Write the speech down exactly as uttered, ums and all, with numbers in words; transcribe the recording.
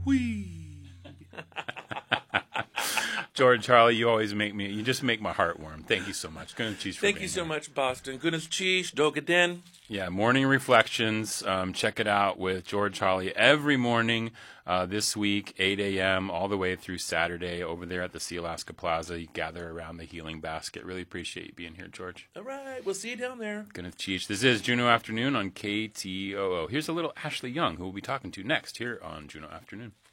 Whee! George, Charlie, you always make me, you just make my heart warm. Thank you so much. Gunnar Cheese for Thank being you so here. much, Boston. Goodness cheese, dogaden. Yeah, Morning Reflections. Um, check it out with George Holly every morning uh, this week, eight a.m. all the way through Saturday over there at the Sea Alaska Plaza. You gather around the healing basket. Really appreciate you being here, George. All right, we'll see you down there. Gunnar Cheese. This is Juneau Afternoon on K T O O. Here's a little Ashley Young, who we'll be talking to next here on Juneau Afternoon.